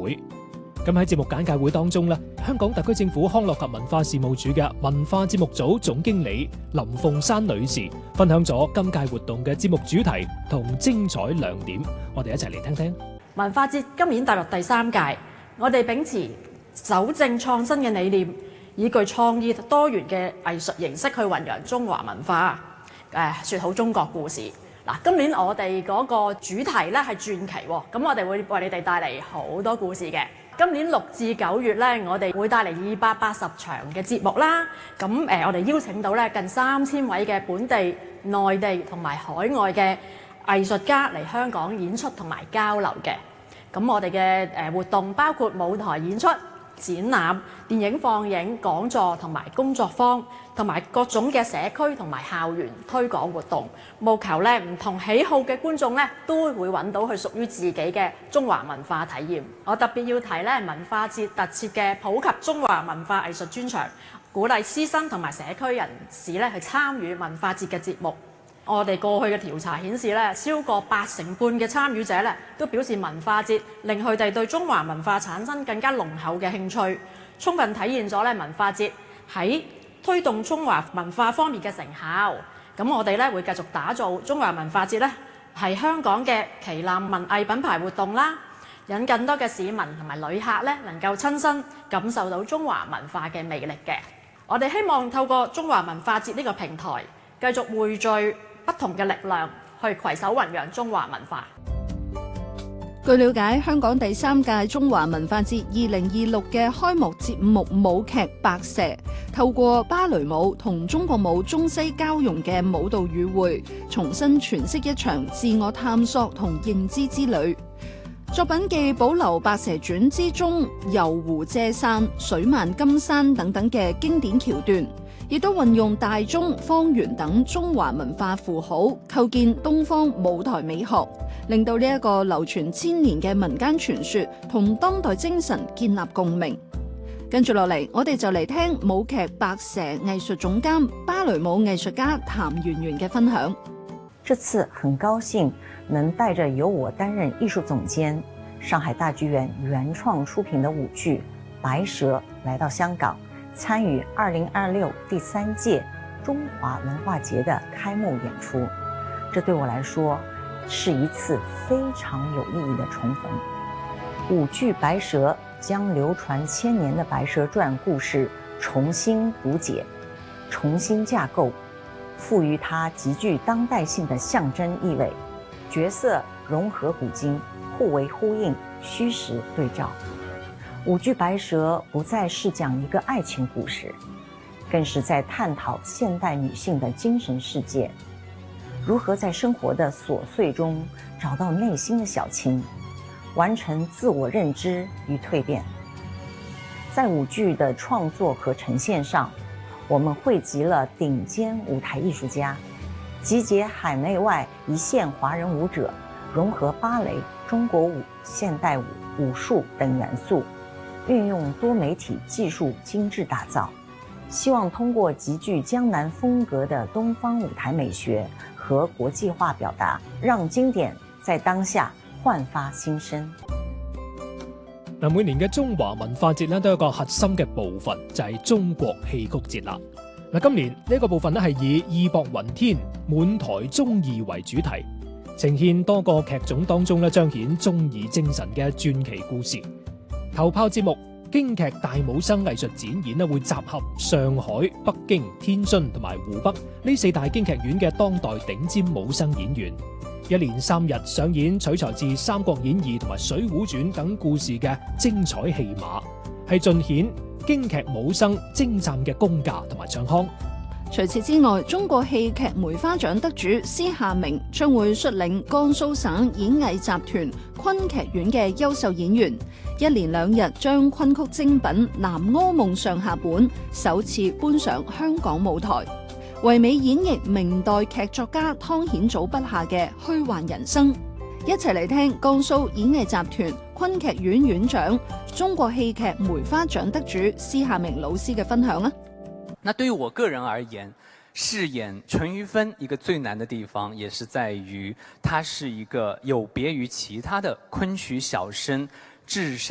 會。咁喺節目簡介會當中咧，香港特區政府康樂及文化事務署嘅文化節目組總經理林鳳珊女士分享咗今屆活動嘅節目主題同精彩亮點，我哋一齊嚟聽聽。 文化節今年踏入第3屆，我哋秉持守正創新嘅理念，以具創意多元嘅藝術形式去弘揚中華文化，説好中國故事。嗱，今年我哋嗰個主題咧係傳奇喎，咁我哋會為你哋帶嚟好多故事嘅。今年6至9月咧，我哋會帶嚟280場嘅節目啦。咁我哋邀請到咧近3000位嘅本地、內地同埋海外嘅藝術家嚟香港演出同埋交流嘅。咁我哋嘅活動包括舞台演出、展覽、電影放映、講座同埋工作坊，同埋各種嘅社區同埋校園推廣活動，務求咧唔同喜好嘅觀眾咧都會揾到佢屬於自己嘅中華文化體驗。我特別要提咧文化節特設嘅普及中華文化藝術專場，鼓勵師生同埋社區人士咧去參與文化節嘅節目。我哋過去嘅調查顯示咧，超過80%嘅參與者咧都表示文化節令佢哋對中華文化產生更加濃厚嘅興趣，充分體現咗咧文化節喺推動中華文化方面嘅成效。咁我哋咧會繼續打造中華文化節咧係香港嘅旗艦文藝品牌活動啦，引更多嘅市民同埋旅客咧能夠親身感受到中華文化嘅魅力嘅。我哋希望透過中華文化節呢個平台，繼續匯聚不同嘅力量，去攜手弘揚中華文化。 據了解，香港第3屆中華文化節2026嘅開幕節目舞劇《白蛇》，透過芭蕾舞同中國舞中西交融嘅舞蹈與會，重新詮釋一場自我探索同認知之旅。作品既保留《白蛇傳》之中遊湖借傘、水漫金山等等嘅經典橋段，亦都運用大鐘、方圓等中華文化符號，構建東方舞台美學，令到呢一個流傳千年嘅民間傳說同當代精神建立共鳴。跟住落嚟，我哋就嚟聽舞劇《白蛇》藝術總監、芭蕾舞藝術家譚圓圓嘅分享。 這次很高興能帶着由我擔任藝術總監、上海大劇院原創出品的舞劇《白蛇》來到香港，參與2026第3屆中華文化節的開幕演出。這對我來說是一次非常有意義的重逢。舞劇《白蛇》將流傳1000年的《白蛇傳》故事重新讀解、重新架構，賦予它極具當代性的象徵意味，角色融合古今，互為呼應，虛實對照。舞劇《白蛇》不再是講一個愛情故事，更是在探討現代女性的精神世界，如何在生活的瑣碎中找到內心的小情，完成自我認知與蛻變。在舞劇的創作和呈現上，我們匯集了頂尖舞台藝術家，集結海內外一線華人舞者，融合芭蕾、中國舞、現代舞、武術等元素，運用多媒體技術精緻打造，希望通過極具江南風格的東方舞台美學和國際化表達，讓經典在當下煥發新生。 每年嘅中華文化節都有一個核心嘅部分，就係中國戲曲節啦。今年呢個部分係以義薄雲天、滿台忠義為主題，呈現多個劇種當中彰顯忠義精神嘅傳奇故事。頭炮節目京劇大武生藝術展演會集合上海、北京、天津同埋湖北呢4大京劇院嘅當代頂尖武生演員，一連3日上演取材自《三國演義》同埋《水滸傳》等故事嘅精彩戲碼，係盡顯京劇武生精湛嘅功架同埋唱腔。 除此之外，中國戲劇梅花獎得主施夏明將會率領江蘇省演藝集團昆劇院嘅優秀演員，一連2日將昆曲精品《南柯夢》上下本首次搬上香港舞台，唯美演繹明代劇作家湯顯祖筆下嘅虛幻人生。一齊嚟聽江蘇演藝集團昆劇院院長、中國戲劇梅花獎得主施夏明老師嘅分享啊！ 那對於我個人而言，飾演淳於芬一個最難的地方，也是在於它是一個有別於其他的昆曲小生至善